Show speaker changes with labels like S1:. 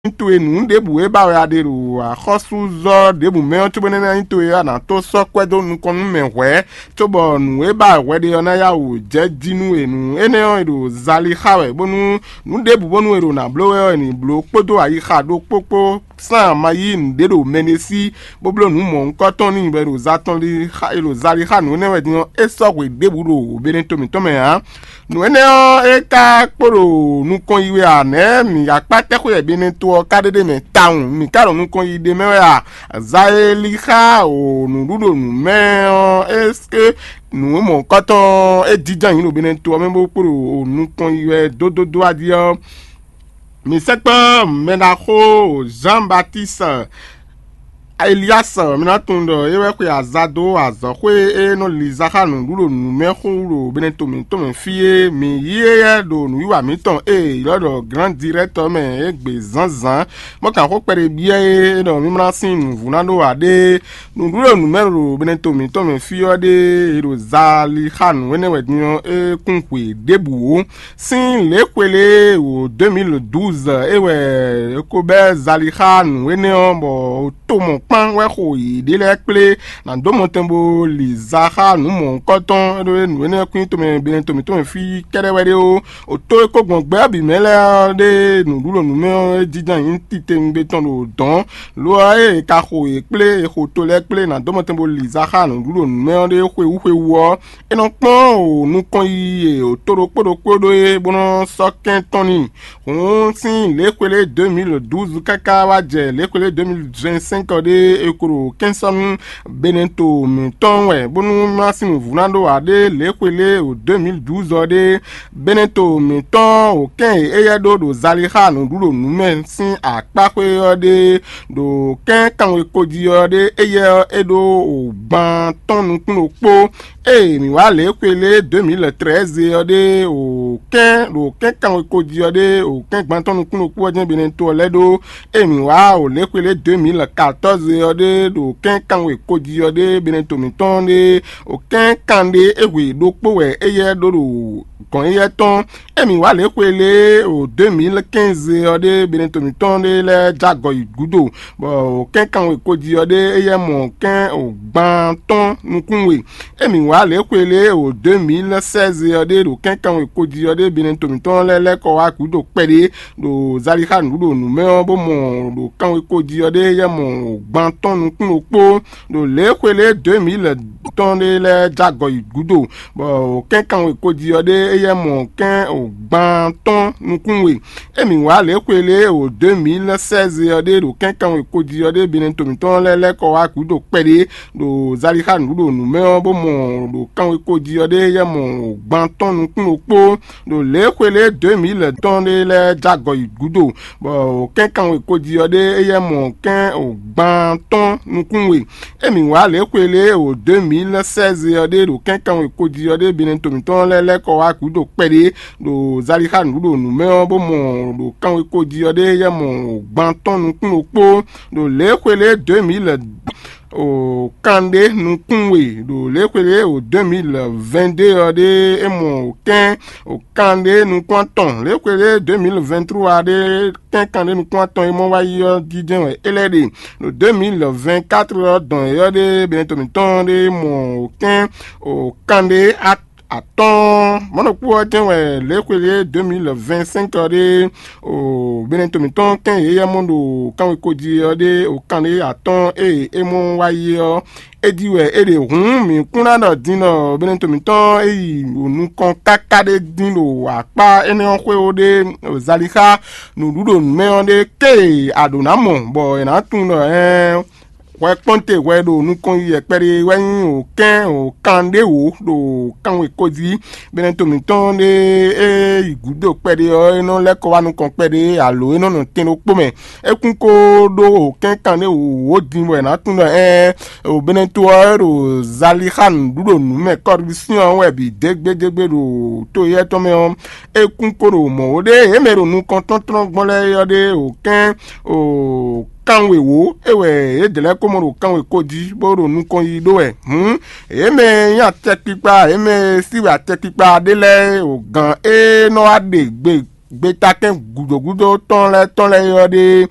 S1: into enu debu eba we aderu akhosu zo debu me otubo na into ya na to so kwedo nu konu menwe tobo nu eba we de ona ya o je dinu enu ene o edo zali khawe bonu nu debu bonu ero na blowe ni blo podo ayi khado popo san mayi ndedo menesi boblo nu mo nko ton ni beru zaton li kha elo zali kha nu ne we din eso we debu ro obere to mi to me ha nu ene o e ka poro nu kon iwe ane mi apate ko e bi ni to kadede me town mi karo nu kon ide me ya zaeli kha o nu rudo nu me o eske nu mo koton e dijan yin obere to me bo poro nu kon iwe dododo adio mi sekpa menako Jean-Baptiste Elias minatundo ewe kwe azado azokwe no lizakanu duro nu mehuro beneto mi to me fie mi ye do nu wa mi ton lodo grand directeur me egbe zanzan mo kan ko pere bie no mi mrasin nu vunado ade nu duro nu mero beneto mi to me fie de rozali khanu wene wedin kunkwe debu sin lekwele o 2012 ewe ko be zali khanu wene ombo to mo pan we ko idile ple na do mo tembo li zaha nu mo koton nu ne kun to me bien to me fi kere wede o to ko gbongbe abi mele de nu dulo nu me jijan yin tite ngbe ton do don lo e ka ko e ple e ko to le ple na do mo tembo li zaha nu dulo nu me de hwe wo e no pon o nu kon yi o toro podo e bono sokin toni on sin le kwele 2012 kaka wa je le kwele 2025 de ekoro kenson benento minton we bonu masim vunando ade lekwele o 2012 de benento minton o ken eyedo do zaliha no duro numen sin apakwe ode do ken kan we koji ode eye edo o ban ton kun opo mi wa lekwele 2013 ode o ken kan we koji ode o ken ban ton kun opo ojen benento ledo mi wa o lekwele 2014 ode do ken kan we koji ode benento miton de o ken kan de ewe do po we eye do kon eye ton mi wa le kwele o 2015 ode benento miton de le jago igudo bo o ken kan we koji ode eye mo ken o gban ton nukunwe mi wa le kwele o 2016 ode do ken kan we koji ode benento miton le ko wa gudo pede do zaliha nudo nu me bo mo do kan we koji ode eye mo gban ton kun opo do lekwele 2000 ton de le jago igudo bo ken kan we koji ode eye mo ken o gban ton nukunwe mi wa lekwele o 2016 ode do ken kan we koji ode benento miton le ko wa gudo pede do zaliha nudo nu me bo mo do kan we koji ode eye mo gban ton kun opo do lekwele 2000 ton de le jago igudo bo ken kan we koji ode eye mo ken o gban ton nukunwe mi wa lekwele o 2016 ode do ken kan we koji ode benento miton le ko wa gudo pede do zaliha nudo nu me bo mo do kan we koji ode eye mo gban ton kun opo do lekwele 2000 o kande nukunwe do lekwele o 2022 ode emo ken o kande nu kwanton lekwele 2023 ade ken kande nu kwanton emo wa yo dijen elede no 2024 don yode benento miton de mo ken o kande attends mon pour tenwe lekwele 2025 de o benento miton ken ye mondo kan we koji ode o kan le attends mon waye ediwe ere hun mi kuna do dino benento miton onu kon kakade dino apa ene onwe ode zalika no dudo me onde ke adonamo bo ena tun no we ponte we do nu kon ye pere wen o ken o kande wo do kan we koji benento miton de igudo pere o eno le ko wa nu kon pere alo eno no tin o pome ekun ko do o ken kande o din we na tun o benento o zalihan dudo nu me corruption we bi degbe do to ye to me ekun ko ro mo de emero nu kon ton gbon le yo de o ken o kanwe wo ewe edele komoro kanwe koji boro nu kon yi do eme yan tepipa eme siwa tepipa dele o gan no ade gbe taken gudogudo ton le yo de